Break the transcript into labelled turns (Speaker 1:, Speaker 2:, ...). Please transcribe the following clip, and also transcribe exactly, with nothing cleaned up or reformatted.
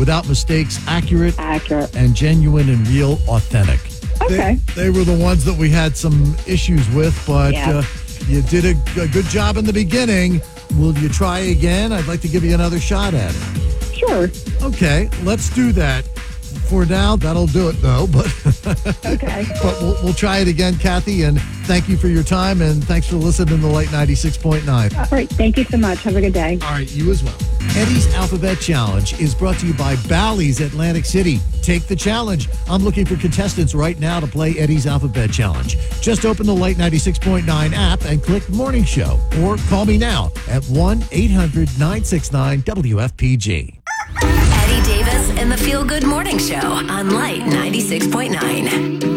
Speaker 1: without mistakes, accurate,
Speaker 2: Accurate.
Speaker 1: and genuine and real, authentic.
Speaker 2: Okay.
Speaker 1: They, they were the ones that we had some issues with, but
Speaker 2: Yeah.
Speaker 1: uh, you did a, a good job in the beginning. Will you try again? I'd like to give you another shot at it.
Speaker 2: Sure.
Speaker 1: Okay, let's do that. For now, that'll do it, though. But
Speaker 2: Okay.
Speaker 1: but we'll, we'll try it again, Kathy. And thank you for your time, and thanks for listening to Light ninety-six point nine.
Speaker 2: All right. Thank you so much. Have a good day.
Speaker 1: All right, you as well. Eddie's Alphabet Challenge is brought to you by Bally's Atlantic City. Take the challenge. I'm looking for contestants right now to play Eddie's Alphabet Challenge. Just open the Light ninety-six point nine app and click Morning Show, or call me now at one eight hundred nine six nine W F P G.
Speaker 3: Eddie Davis and the Feel Good Morning Show on Light ninety-six point nine.